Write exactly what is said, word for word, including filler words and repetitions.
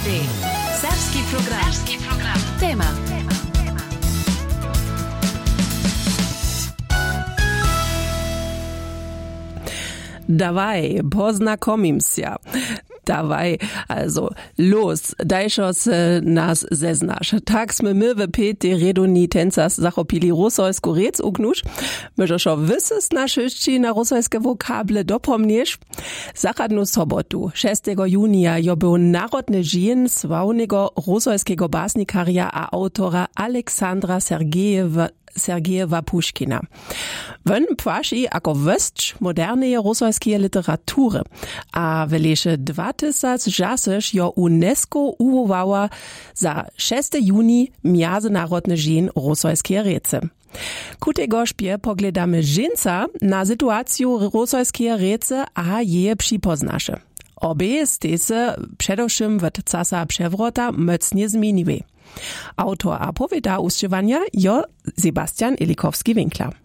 D. Serbski program. Serbski program. Tema. Dawaj, poznakomim się. Dawaj, also los, dajšos nas zeznaš. Tak sme my v peti reduni tencas zachopili rusojsku rec uknuš. Myžošo wysys naszyści na rusojskie wokable dopomniesz. Zachadnu sobotu, szóstego junia, jo był narodny dzień sławnego rusojskiego basnikaria a autora Aleksandra Sergejewa Sergejewa Puškina. Won płaši ako westcz modernej rusojskiej literatury, a w lesie dwa tysiące žaseš jo UNESCO uwołała za szóstego juni Międzynarodny Dzień Rusojskiej Rece. Ku tego szpie pogledamy żynca na sytuację rusojskiej rece a je przypoznasze. Obie stese przedewším od czasa przewrota mocnie zmieniły. Autor a powiada ustrzywania jo Sebastian Elikowski-Winkler.